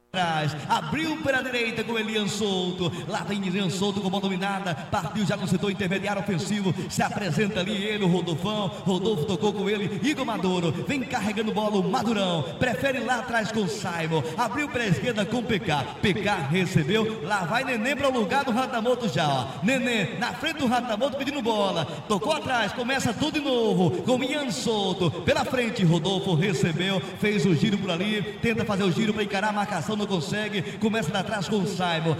Abriu pela direita com Elian Souto. Lá vem Elian Souto com bola dominada. Partiu já no setor intermediário ofensivo. Se apresenta ali ele, o Rodolfão. Rodolfo tocou com ele. Igor Maduro. Vem carregando bola o Madurão. Prefere lá atrás com o Simon. Abriu pela esquerda com o PK. PK recebeu. Lá vai Nenê para o lugar do Ratamoto já. Ó. Nenê na frente do Ratamoto pedindo bola. Tocou atrás. Começa tudo de novo. Com Ian Souto. Pela frente. Rodolfo recebeu. Fez o giro por ali. Tenta fazer o giro para encarar a marcação. Não consegue, começa lá atrás com o Simon.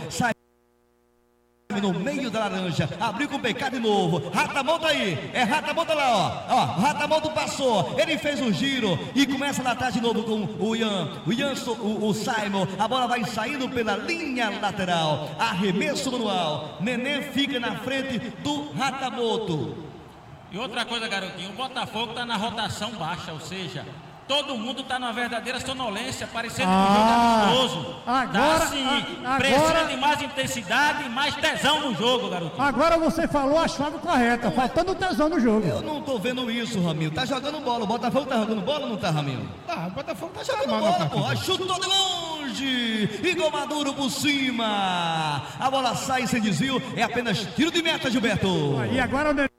No meio da laranja, abriu com o PK de novo. Ratamoto aí, é Ratamoto lá, ó. Ratamoto passou, ele fez um giro e começa lá atrás de novo com o Simon. A bola vai saindo pela linha lateral. Arremesso manual. Nenê fica na frente do Ratamoto. E outra coisa, garotinho, o Botafogo está na rotação baixa, ou seja, todo mundo está numa verdadeira sonolência, parecendo um jogo amistoso. Agora, precisa de mais intensidade e mais tesão no jogo, garotinho. Agora você falou a chave correta, faltando tesão no jogo. Eu não tô vendo isso, Raminho. Tá jogando bola. O Botafogo tá jogando bola ou não tá, Raminho? Tá, o Botafogo tá Jogando jogando bola, bola, pô. Chutou de longe. Igor Maduro por cima. A bola sai sem desvio. É apenas tiro de meta, Gilberto. E agora o Nenê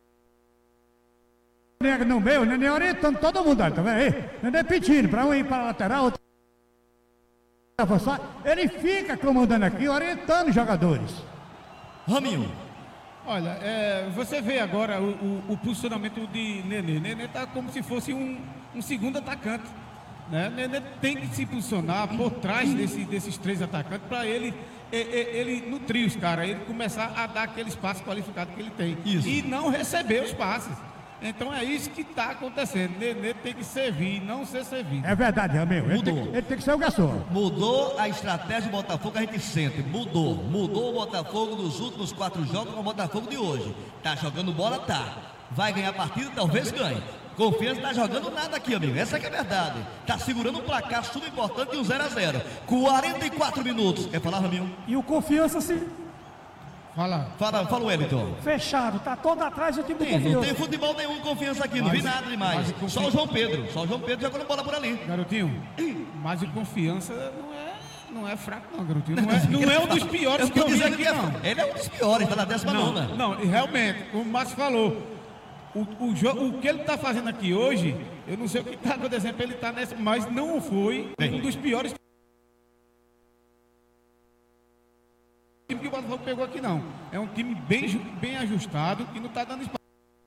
no meio, o Nenê orientando todo mundo, tá vendo aí? Nenê pedindo para um ir para a lateral, outro para avançar. Ele fica comandando aqui, orientando os jogadores. Raminho. Olha, você vê agora o posicionamento de Nenê. Nenê tá como se fosse um segundo atacante, né? Nenê tem que se posicionar por trás desses três atacantes para ele nutrir os caras, ele começar a dar aquele espaço qualificado que ele tem. Isso. E não receber os passes. Então é isso que está acontecendo. Nenê tem que servir, não ser servido. É verdade, Ramiro. Mudou. Ele tem que ser o garçom. Mudou a estratégia do Botafogo, a gente sente. Mudou o Botafogo dos últimos 4 jogos com o Botafogo de hoje. Tá jogando bola, tá. Vai ganhar a partida, talvez ganhe. Confiança tá jogando nada aqui, amigo. Essa que é a verdade. Tá segurando um placar super importante de um 0-0. 44 minutos. Quer falar, Raminho? E o Confiança se... Fala o Wellington. Fechado, tá todo atrás do time do Confiança. Não tem futebol nenhum Confiança aqui, não vi nada demais. Só o João Pedro jogando bola por ali. Garotinho, mas o Confiança não é fraco não, garotinho. Não é um dos piores que eu vi aqui, não. Ele é um dos piores, tá na 19ª. Não, realmente, como o Márcio falou, o que ele está fazendo aqui hoje, eu não sei o que está acontecendo, ele está nessa, mas não foi um dos piores time que o Botafogo pegou aqui, não. É um time bem ajustado e não está dando espaço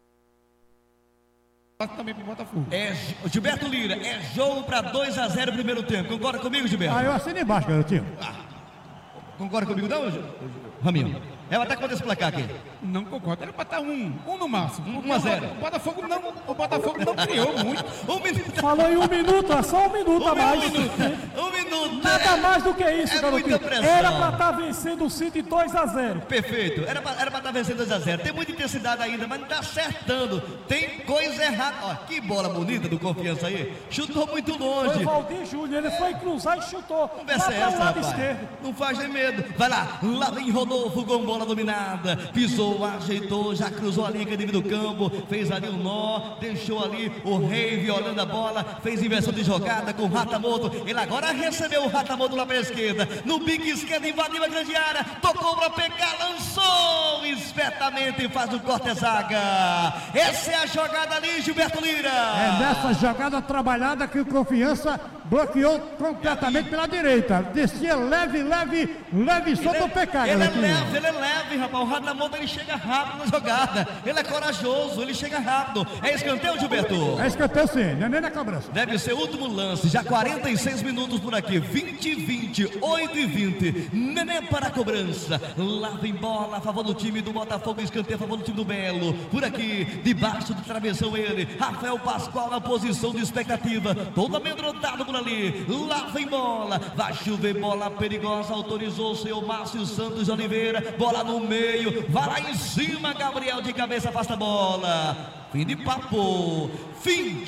também para o Botafogo. Gilberto Lira, é jogo para 2-0 primeiro tempo. Concorda comigo, Gilberto? Eu assino embaixo, garotinho. Concorda comigo não, Raminho? Ela tá quanto esse placar aqui? Não concordo, era para estar um no máximo. 1-0. O Botafogo não criou muito. Falou em 1 minuto, é só 1 minuto a mais. 1 minuto. Nada mais do que isso, garotinho. Muita pressão. Era pra estar vencendo o City 2-0. Perfeito, era pra estar vencendo 2-0. Tem muita intensidade ainda, mas não tá acertando. Tem coisa errada. Ó, que bola bonita do Confiança aí. Chutou muito longe. Foi Valdir Júnior, ele foi cruzar e chutou. Conversa é essa, rapaz? Não faz nem medo. Vai lá vem Rodolfo com bola dominada. Pisou, ajeitou, já cruzou a linha que do campo. Fez ali um nó, deixou ali o Rei violando a bola. Fez inversão de jogada com o Ratamoto. Ele agora recebeu o Ratamoto lá para a esquerda. No bico esquerdo, invadiu a grande área. Tocou para pegar, lançou espertamente e faz o corte-zaga. Essa é a jogada ali, Gilberto Lira. É nessa jogada trabalhada que o Confiança bloqueou completamente pela direita. Descia leve, solta o PK. Ele é leve, rapaz. O Ratamoto, ele chega rápido na jogada. Ele é corajoso, ele chega rápido. É escanteio, Gilberto? É escanteio sim, nem na cobrança. Deve ser o último lance, já 46 minutos por aqui. 20-20, 8-20. Nenê para a cobrança. Lá vem bola a favor do time do Botafogo. Escanteio a favor do time do Belo. Por aqui, debaixo do travessão ele. Rafael Pascoal na posição de expectativa. Todo amedrontado por ali. Lá vem bola. Vai chover bola perigosa. Autorizou o senhor Márcio Santos de Oliveira. Bola no meio. Vai lá em cima. Gabriel de cabeça afasta a bola. Fim de papo. Fim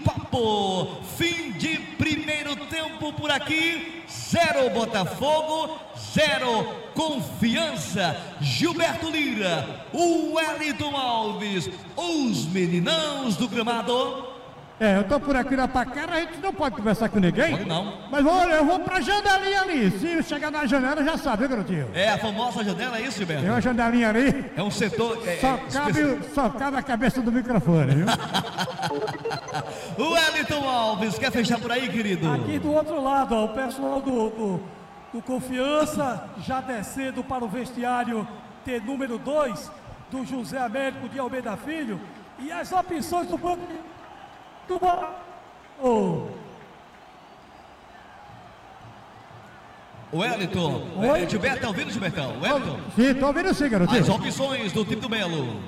de primeiro tempo por aqui. 0 Botafogo, 0 Confiança. Gilberto Lira, o Wellington Alves, os meninãos do gramado. Eu tô por aqui na Paquera, a gente não pode conversar com ninguém. Pode não. Mas eu vou pra janelinha ali. Se chegar na janela, já sabe, viu, garotinho? É a famosa janela, é isso, Gilberto? Tem uma janelinha ali. É um setor... Só cabe a cabeça do microfone, viu? O Wellington Alves, quer fechar por aí, querido? Aqui do outro lado, ó, o pessoal do Confiança já descendo para o vestiário T número 2 do José Américo de Almeida Filho. E as opções do banco do O Wellington. Oi? Gilberto, tá ouvindo, Gilbertão? Wellington? Sim, tô ouvindo sim, garotinho. As opções do time do Belo.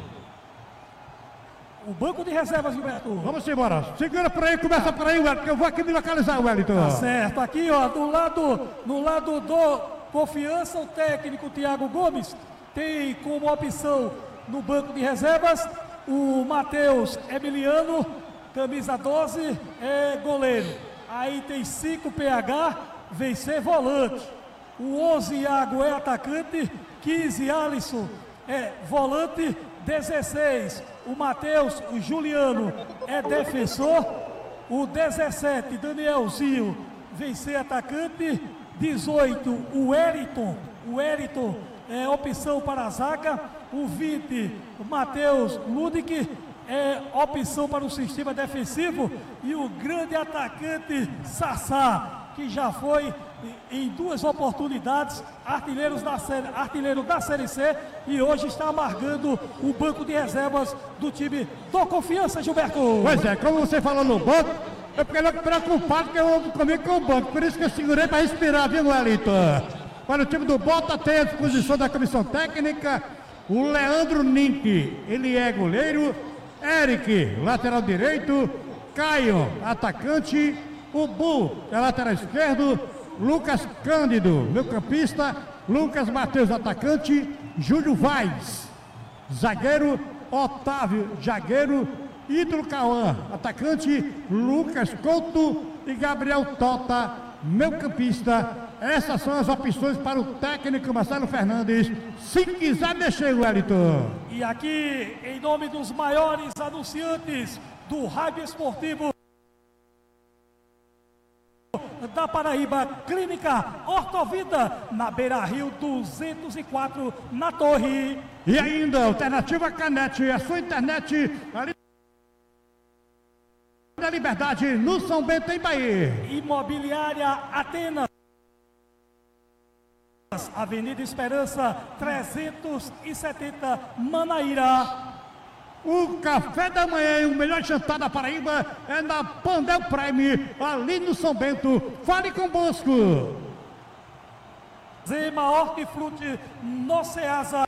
O banco de reservas, Gilberto. Vamos embora. Segura por aí, começa por aí, Wellington, que eu vou aqui me localizar, Wellington. Tá certo. Aqui, ó, no lado do Confiança, o técnico Thiago Gomes tem como opção no banco de reservas o Matheus Emiliano, camisa 12, é goleiro. Aí tem 5 PH, vem ser volante. O 11 Iago é atacante, 15 Alisson é volante, 16 o Matheus Juliano é defensor, o 17 Danielzinho vem ser atacante, 18 o Wellington é opção para a zaga, o 20 Matheus Ludic é opção para o sistema defensivo e o grande atacante Sassá, que já foi em 2 oportunidades artilheiro da Série C e hoje está amargando o banco de reservas do time do Confiança, Gilberto. Pois é, como você falou no banco, eu fiquei logo preocupado que eu ando comigo com o banco, por isso que eu segurei para respirar, viu, Wellington? Para o time do Bota tem à disposição da comissão técnica o Leandro Nink, ele é goleiro, Eric, lateral direito, Caio, atacante, o Bu, é lateral esquerdo, Lucas Cândido, meio campista, Lucas Matheus, atacante, Júlio Vaz, zagueiro, Otávio, zagueiro, Ídolo Cauã, atacante, Lucas Couto e Gabriel Tota, meio campista. Essas são as opções para o técnico Marcelo Fernandes, se quiser mexer, Wellington. E aqui, em nome dos maiores anunciantes do rádio esportivo da Paraíba, Clínica Ortovida, na Beira Rio 204, na Torre. E ainda, Alternativa Canete, a sua internet ali da Liberdade, no São Bento, em Bahia. Imobiliária Atenas, Avenida Esperança 370, Manaíra. O café da manhã e o melhor jantar da Paraíba é na Pandel Prime, ali no São Bento. Fale com o Bosco. Zema Hortifruti no Ceasa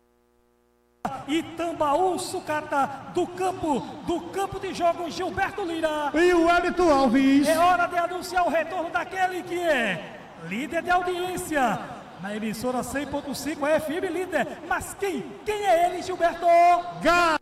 e Tambaú Sucata do campo de jogo Gilberto Lira. E o Wellington Alves. É hora de anunciar o retorno daquele que é líder de audiência na emissora 100.5 FM líder. Mas quem é ele, Gilberto?